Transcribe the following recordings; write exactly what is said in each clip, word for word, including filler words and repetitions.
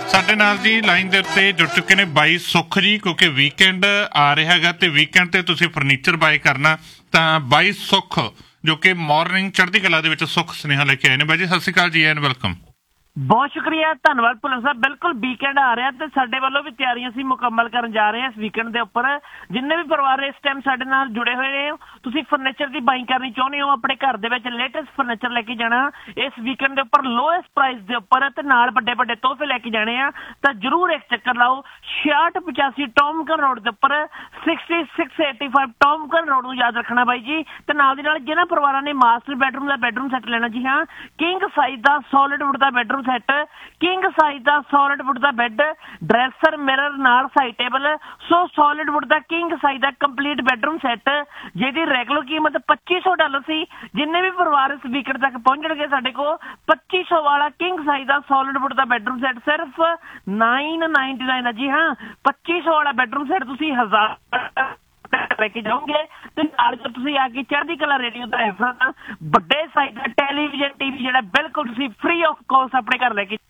ਸਾਡੇ ਨਾਲ ਜੀ ਲਾਈਨ ਦੇ ਉੱਤੇ ਜੁੜ ਚੁੱਕੇ ਨੇ ਬਾਈ ਸੁੱਖ ਜੀ, ਕਿਉਂਕਿ ਵੀਕਐਂਡ ਆ ਰਿਹਾ ਹੈਗਾ ਤੇ ਵੀਕਐਂਡ ਤੇ ਤੁਸੀਂ ਫਰਨੀਚਰ ਬਾਏ ਕਰਨਾ ਤਾਂ ਬਾਈ ਸੁੱਖ ਜੋ ਕਿ ਮਾਰਨਿੰਗ ਚੜ੍ਹਦੀ ਕਲਾ ਦੇ ਵਿੱਚ ਸੁੱਖ ਸੁਨੇਹਾ ਲੈ ਕੇ ਆਏ ਨੇ। ਬਾਈ ਜੀ ਸਤਿ ਸ਼੍ਰੀ ਅਕਾਲ ਜੀ ਐਂਡ ਵੈਲਕਮ। ਬਹੁਤ ਸ਼ੁਕਰੀਆ, ਧੰਨਵਾਦ ਭੁੱਲਰ ਸਾਹਿਬ। ਬਿਲਕੁਲ ਵੀਕਐਂਡ ਆ ਰਿਹਾ ਤੇ ਸਾਡੇ ਵੱਲੋਂ ਵੀ ਤਿਆਰੀਆਂ ਅਸੀਂ ਮੁਕੰਮਲ ਕਰਨ ਜਾ ਰਹੇ ਹਾਂ ਇਸ ਵੀਕਐਂਡ ਦੇ ਉੱਪਰ। ਜਿੰਨੇ ਵੀ ਪਰਿਵਾਰ ਇਸ ਟਾਈਮ ਸਾਡੇ ਨਾਲ ਜੁੜੇ ਹੋਏ ਨੇ, ਤੁਸੀਂ ਫਰਨੀਚਰ ਦੀ ਬਾਈਂਗ ਕਰਨੀ ਚਾਹੁੰਦੇ ਹੋ, ਆਪਣੇ ਘਰ ਦੇ ਵਿੱਚ ਲੇਟੈਸਟ ਫਰਨੀਚਰ ਲੈ ਕੇ ਜਾਣਾ ਇਸ ਵੀਕਐਂਡ ਦੇ ਉੱਪਰ ਲੋਐਸਟ ਪ੍ਰਾਈਸ ਦੇ ਉੱਪਰ ਤੇ ਨਾਲ ਵੱਡੇ ਵੱਡੇ ਤੋਹਫੇ ਲੈ ਕੇ ਜਾਣੇ ਆ ਤਾਂ ਜ਼ਰੂਰ ਇੱਕ ਚੱਕਰ ਲਾਓ। ਛਿਆਹਠ ਪਚਾਸੀ ਟੌਮਕਨ ਰੋਡ ਦੇ ਉੱਪਰ sixty six eighty five ਟੌਮਕਨ road ਨੂੰ ਯਾਦ ਰੱਖਣਾ ਬਾਈ ਜੀ। ਤੇ ਨਾਲ ਦੀ ਨਾਲ ਜਿਹਨਾਂ ਪਰਿਵਾਰਾਂ ਨੇ ਮਾਸਟਰ ਬੈਡਰੂਮ ਦਾ ਬੈਡਰੂਮ ਸੈੱਟ ਲੈਣਾ, ਜੀ ਹਾਂ, ਕਿੰਗ ਸਾਈਜ਼ ਦਾ ਸੋਲਿਡ ਵੁੱਡ ਦਾ ਬੈਡਰੂਮ ਸੈੱਟ, ਕਿੰਗ ਸਾਈਜ਼ ਦਾ ਸੋਲਿਡ ਵੁੱਡ ਦਾ ਬੈੱਡ, ਡਰੈਸਰ, ਮਿਰਰ ਨਾਲ ਸਾਈਡ ਟੇਬਲ। ਸੋ ਸੋਲਿਡ ਵੁੱਡ ਦਾ ਕਿੰਗ ਸਾਈਜ਼ ਦਾ ਕੰਪਲੀਟ ਬੈਡਰੂਮ ਸੈੱਟ ਜਿਹਦੀ ਰੈਗੂਲਰ ਕੀਮਤ ਪੱਚੀ ਸੌ ਡਾਲਰ ਸੀ। ਜਿੰਨੇ ਵੀ ਪਰਿਵਾਰ ਇਸ ਵੀਕਐਂਡ ਤੱਕ ਪਹੁੰਚਣਗੇ ਸਾਡੇ ਕੋਲ ਪੱਚੀ ਸੌ ਵਾਲਾ ਕਿੰਗ ਸਾਈਜ਼ ਦਾ ਸੋਲਿਡ ਵੁੱਡ ਦਾ ਬੈਡਰੂਮ ਸੈੱਟ ਸਿਰਫ ਨਾਈਨ ਨਾਈਨਟੀ ਨਾਈਨ ਹੈ। ਜੀ ਹਾਂ, ਪੱਚੀ ਸੌ ਵਾਲਾ ਬੈਡਰੂਮ ਸੈੱਟ ਤੁਸੀਂ ਹਜ਼ਾਰ ਲੈ ਕੇ ਜਾਓਗੇ ਤੇ ਨਾਲ ਜਦ ਤੁਸੀਂ ਆ ਕੇ ਚੜ੍ਹਦੀ ਕਲਾ ਰੇਡੀਓ ਦਾ ਐਫਐਮ ਵੱਡੇ ਸਾਈਜ਼ ਦਾ ਟੈਲੀਵਿਜ਼ਨ ਟੀਵੀ ਜਿਹੜਾ ਬਿਲਕੁਲ ਤੁਸੀਂ ਫ੍ਰੀ ਆਫ ਕਾਸਟ ਆਪਣੇ ਘਰ ਲੈ ਕੇ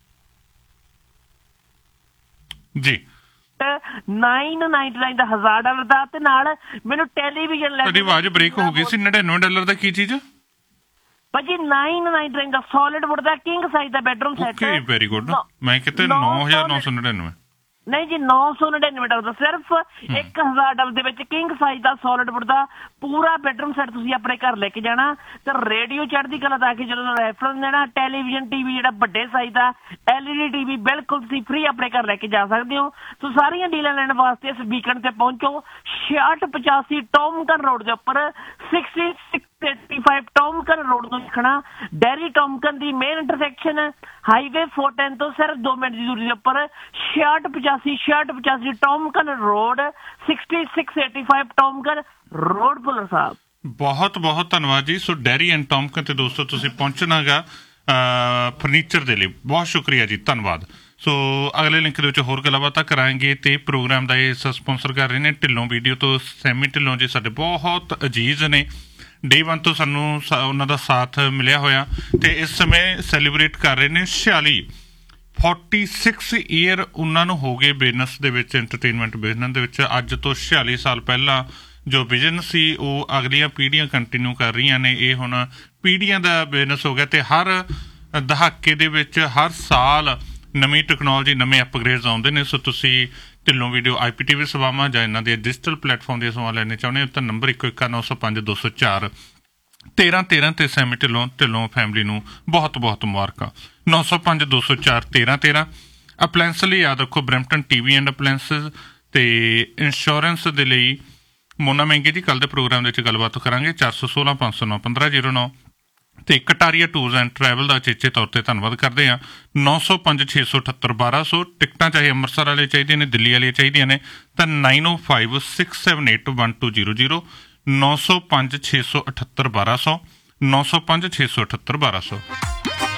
ਜੀ ਨਾਈਨ ਨਾਈਨਟੀ ਨਾਈਨ ਦਾ ਹਜ਼ਾਰ ਡਾਲਰ ਦਾ ਤੇ ਨਾਲ ਮੈਨੂੰ ਟੈਲੀਵਿਜ਼ਨ ਲੈ ਤੁਹਾਡੀ ਆਵਾਜ਼ ਬ੍ਰੇਕ ਹੋ ਗਈ ਸੀ। ਨੜਿਨਵੇਂ ਡਾਲਰ ਦਾ ਕੀ ਚੀਜ਼ ਭਾਜੀ? ਨਾਈਨ ਨਾਈਨਟੀ ਨਾਈਨ ਦਾ ਸੋਲਿਡ ਵੁੱਡ ਦਾ ਕਿੰਗ ਸਾਈਜ਼ ਦਾ bedroom set. Okay, very good. ਮੈਂ ਕਿਤੇ ਨੌ ਹਜ਼ਾਰ ਨੌ ਸੌ ਨੜਿਨਵੇਂ ਨਹੀਂ ਜੀ, ਨੌ ਸੌ ਨੜਿਨਵੇਂ ਡਾਲਰ ਦਾ ਸਿਰਫ ਇੱਕ ਹਜ਼ਾਰ ਡਾਲਰ ਦੇ ਵਿੱਚ ਕਿੰਗ ਸਾਈਜ਼ ਦਾ ਸੋਲਿਡ ਵੁੱਡ ਦਾ ਪੂਰਾ ਬੈਡਰੂਮ ਸੈੱਟ ਤੁਸੀਂ ਆਪਣੇ ਘਰ ਲੈ ਕੇ ਜਾਣਾ ਤੇ ਰੇਡੀਓ ਚੜ੍ਹਦੀ ਕਲਾ ਦਾ ਕੇ ਜਦੋਂ ਰੈਫਰੈਂਸ ਦੇਣਾ ਟੈਲੀਵਿਜ਼ਨ ਟੀਵੀ ਜਿਹੜਾ ਵੱਡੇ ਸਾਈਜ਼ ਦਾ ਐਲਈਡੀ ਟੀਵੀ ਬਿਲਕੁਲ ਤੁਸੀਂ ਫ੍ਰੀ ਆਪਣੇ ਘਰ ਲੈ ਕੇ ਜਾ ਸਕਦੇ ਹੋ। ਸੋ ਸਾਰੀਆਂ ਡੀਲਾਂ ਲੈਣ ਵਾਸਤੇ ਇਸ ਵੀਕਐਂਡ ਤੇ ਪਹੁੰਚੋ ਛਿਆਹਠ ਪਚਾਸੀ ਟੌਮਕਨ ਰੋਡ ਦੇ ਉੱਪਰ sixty six eighty five ਟੌਮਕਨ road ਨੂੰ ਲਿਖਣਾ। ਡੈਰੀ ਟੌਮਕਨ ਦੀ main intersection highway four ten ਤੋਂ ਸਿਰਫ ਦੋ ਮਿੰਟ ਦੀ ਦੂਰੀ ਦੇ ਉੱਪਰ ਛਿਆਹਠ ਪਚਾਸੀ ਛਿਆਹਠ ਪਚਾਸੀ ਟੌਮਕਨ road sixty six eighty five ਟੌਮਕਨ road. Bhullar ਸਾਹਿਬ ਬਹੁਤ ਬਹੁਤ ਧੰਨਵਾਦ ਜੀ। ਸੋ ਡੈਰੀ ਐਂਡ ਟੌਮਕਨ ਤੇ ਦੋਸਤੋ ਤੁਸੀਂ ਪਹੁੰਚਣਾਗਾ ਫਰਨੀਚਰ ਦੇ ਲਈ। ਬਹੁਤ ਸ਼ੁਕਰੀਆ ਜੀ, ਧੰਨਵਾਦ। ਸੋ ਅਗਲੇ ਲਿੰਕ ਦੇ ਵਿੱਚ ਹੋਰ ਗੱਲਾਂ ਬਾਤਾਂ ਕਰਾਂਗੇ ਤੇ ਪ੍ਰੋਗਰਾਮ ਦਾ ਇਹ ਸਪਾਂਸਰ ਕਰ ਰਹੇ ਨੇ ਢਿੱਲੋਂ ਵੀਡੀਓ ਤੋਂ ਸੈਮੀ ਢਿੱਲੋਂ ਜੀ, ਸਾਡੇ ਬਹੁਤ ਅਜੀਜ਼ ਨੇ। ਡੇ ਵਨ ਤੋਂ ਸਾਨੂੰ ਉਹਨਾਂ ਦਾ ਸਾਥ ਮਿਲਿਆ ਹੋਇਆ ਤੇ ਇਸ ਸਮੇਂ ਸੈਲੀਬ੍ਰੇਟ ਕਰ ਰਹੇ ਨੇ ਛਿਆਲੀ ਫੋਰਟੀ ਸਿਕਸ ਈਅਰ ਉਹਨਾਂ ਨੂੰ ਹੋ ਗਏ ਬਿਜ਼ਨਸ ਦੇ ਵਿੱਚ, ਐਂਟਰਟੇਨਮੈਂਟ ਬਿਜ਼ਨਸ ਦੇ ਵਿੱਚ। ਅੱਜ ਤੋਂ ਛਿਆਲੀ ਸਾਲ ਪਹਿਲਾਂ ਜੋ ਬਿਜ਼ਨਸ ਸੀ ਉਹ ਅਗਲੀਆਂ ਪੀੜ੍ਹੀਆਂ ਕੰਟੀਨਿਊ ਕਰ ਰਹੀਆਂ ਨੇ। ਇਹ ਹੁਣ ਪੀੜ੍ਹੀਆਂ ਦਾ ਬਿਜ਼ਨਸ ਹੋ ਗਿਆ ਤੇ ਹਰ ਦਹਾਕੇ ਦੇ ਵਿੱਚ ਹਰ ਸਾਲ ਨਵੀਂ ਟੈਕਨੋਲੋਜੀ, ਨਵੇਂ ਅਪਗ੍ਰੇਡਸ ਆਉਂਦੇ ਨੇ। ਸੋ ਤੁਸੀਂ ਢਿੱਲੋਂ ਵੀਡੀਓ ਆਈ ਪੀ ਟੀ ਵੀ ਸੇਵਾਵਾਂ ਜਾਂ ਇਹਨਾਂ ਦੇ ਡਿਜੀਟਲ ਪਲੇਟਫਾਰਮ ਦੀਆਂ ਸੇਵਾਵਾਂ ਲੈਣੇ ਚਾਹੁੰਦੇ ਹੋ ਤਾਂ ਨੰਬਰ ਇੱਕੋ ਇੱਕ ਨੌ ਸੌ ਪੰਜ ਦੋ ਸੌ ਚਾਰ ਤੇਰਾਂ ਤੇਰਾਂ ਤੇ ਸੈਮੀ ਢਿੱਲੋਂ ਢਿੱਲੋਂ ਫੈਮਿਲੀ ਨੂੰ ਬਹੁਤ ਬਹੁਤ ਮੁਬਾਰਕਾਂ। ਨੌ ਸੌ ਪੰਜ ਦੋ ਸੌ ਚਾਰ ਤੇਰਾਂ ਤੇਰਾਂ। ਅਪਲਾਇੰਸ ਲਈ ਯਾਦ ਰੱਖੋ Brampton T V and appliances ਤੇ ਇੰਸ਼ੋਰੈਂਸ ਦੇ ਲਈ ਮੋਨਾ ਮਹਿੰਗੇ ਜੀ। ਕੱਲ੍ਹ ਦੇ ਪ੍ਰੋਗਰਾਮ ਦੇ ਵਿੱਚ ਗੱਲਬਾਤ ਕਰਾਂਗੇ। ਚਾਰ ਸੌ ਸੋਲਾਂ ਪੰਜ ਸੌ ਨੌ ਪੰਦਰਾਂ ਜ਼ੀਰੋ ਨੌ ਤੇ ਕਟਾਰੀਆ ਟੂਰਸ ਐਂਡ ਟਰੈਵਲ ਦਾ ਚੇਚੇ ਤੌਰ ਤੇ ਧੰਨਵਾਦ ਕਰਦੇ ਹਾਂ। ਨੌ ਸੌ ਪੰਜ ਛੇ ਸੌ ਅਠੱਤਰ ਬਾਰਾਂ ਸੌ। ਟਿਕਟਾਂ ਚਾਹੇ ਅੰਮ੍ਰਿਤਸਰ ਵਾਲੇ ਚਾਹੀਦੀਆਂ ਨੇ, ਦਿੱਲੀ ਵਾਲੀਆਂ ਚਾਹੀਦੀਆਂ ਨੇ ਤਾਂ ਨਾਈਨ ਓ five six seven eight one two zero zero. ਨੌ ਸੌ ਪੰਜ ਛੇ ਸੌ ਅਠੱਤਰ ਬਾਰਾਂ ਸੌ ਨੌ ਸੌ ਪੰਜ ਛੇ ਸੌ ਅਠੱਤਰ ਬਾਰਾਂ ਸੌ।